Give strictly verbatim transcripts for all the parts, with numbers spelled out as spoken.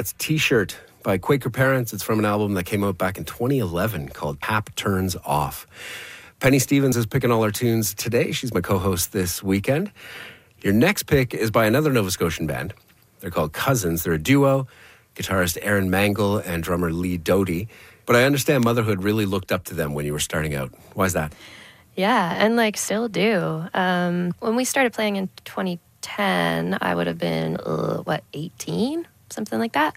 That's T-Shirt by Quaker Parents. It's from an album that came out back in twenty eleven called Pap Turns Off. Penny Stevens is picking all our tunes today. She's my co-host this weekend. Your next pick is by another Nova Scotian band. They're called Cousins. They're a duo, guitarist Aaron Mangle and drummer Lee Doty. But I understand Motherhood really looked up to them when you were starting out. Why is that? Yeah, and like still do. Um, when we started playing in twenty ten, I would have been, uh, what, eighteen? Something like that,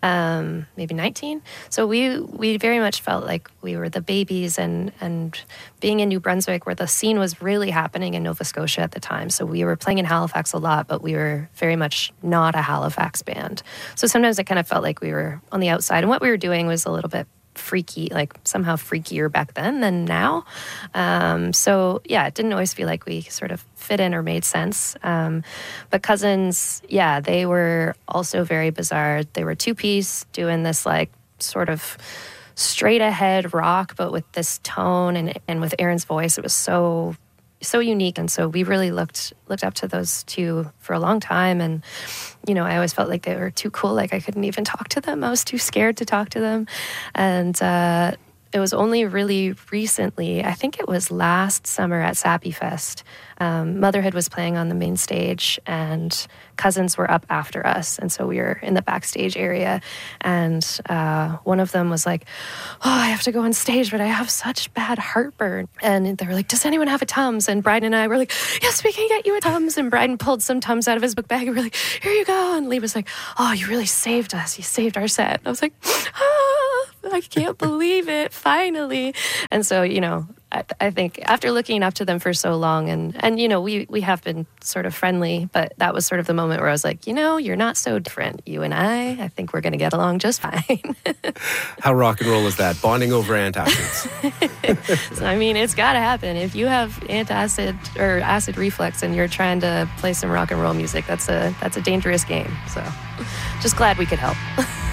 um, maybe nineteen. So we we very much felt like we were the babies, and and being in New Brunswick where the scene was really happening in Nova Scotia at the time. So we were playing in Halifax a lot, but we were very much not a Halifax band. So sometimes it kind of felt like we were on the outside, and what we were doing was a little bit freaky, like somehow freakier back then than now. Um, so yeah, it didn't always feel like we sort of fit in or made sense. Um, but Cousins, yeah, they were also very bizarre. They were two-piece doing this like sort of straight ahead rock, but with this tone and, and with Aaron's voice, it was so so unique. And so we really looked looked up to those two for a long time. And, you know, I always felt like they were too cool. Like I couldn't even talk to them. I was too scared to talk to them. And uh, it was only really recently, I think it was last summer at Sappy Fest, um, Motherhood was playing on the main stage and Cousins were up after us. And so we were in the backstage area, and uh, one of them was like, oh, I have to go on stage, but I have such bad heartburn. And they were like, does anyone have a Tums? And Bryden and I were like, yes, we can get you a Tums. And Bryden pulled some Tums out of his book bag and we were like, here you go. And Lee was like, oh, you really saved us. You saved our set. And I was like, ah, I can't believe it, finally. And so, you know, I, I think after looking up to them for so long, and, and you know, we, we have been sort of friendly, but that was sort of the moment where I was like, you know, you're not so different. You and I, I think we're going to get along just fine. How rock and roll is that? Bonding over antacids. So, I mean, it's got to happen. If you have antacid or acid reflux and you're trying to play some rock and roll music, that's a that's a dangerous game. So just glad we could help.